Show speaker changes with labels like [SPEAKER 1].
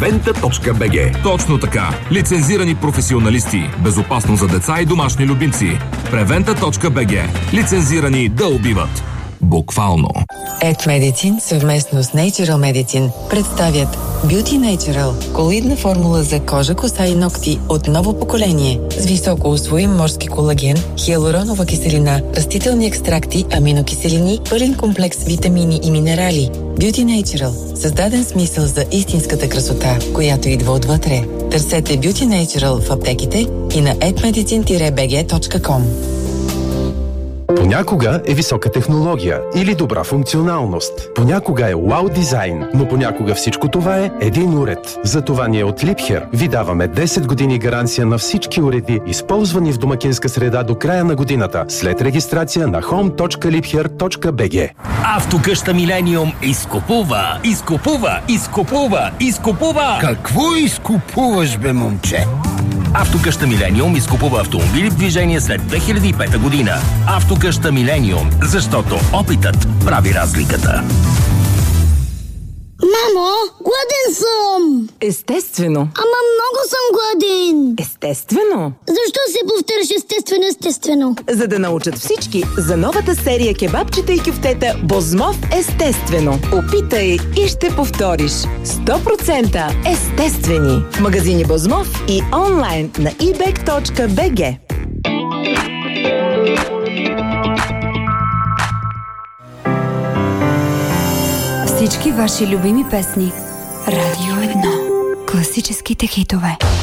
[SPEAKER 1] preventa.bg.
[SPEAKER 2] Точно така. Лицензирани професионалисти. Безопасно за деца и домашни любимци. preventa.bg. Лицензирани да убиват. Буквално.
[SPEAKER 3] Ed Medicine съвместно с Natural Medicine представят Beauty Natural – колоидна формула за кожа, коса и ногти от ново поколение с високо усвоим морски колаген, хиалуронова киселина, растителни екстракти, аминокиселини, пълен комплекс витамини и минерали. Beauty Natural – създаден смисъл за истинската красота, която идва отвътре. Търсете Beauty Natural в аптеките и на edmedicine-bg.com.
[SPEAKER 4] Понякога е висока технология или добра функционалност. Понякога е вау дизайн, но понякога всичко това е един уред. Затова ние от Liebherr ви даваме 10 години гаранция на всички уреди, използвани в домакинска среда до края на годината, след регистрация на home.liebherr.bg.
[SPEAKER 5] Автокъща Милениум изкупува!
[SPEAKER 6] Какво изкупуваш, бе, момче?
[SPEAKER 5] Автокъща Милениум изкупува автомобили в движение след 2005 година. Автокъща Милениум, защото опитът прави разликата.
[SPEAKER 7] Мамо, гладен съм!
[SPEAKER 8] Естествено.
[SPEAKER 7] Ама много съм гладен!
[SPEAKER 8] Естествено.
[SPEAKER 7] Защо се повтаряш естествено?
[SPEAKER 8] За да научат всички за новата серия кебабчета и кюфтета Бозмов естествено. Опитай и ще повториш. 100% естествени. В магазини Бозмов и онлайн на ebek.bg.
[SPEAKER 9] Всички ваши любими песни. Радио 1. Класическите хитове.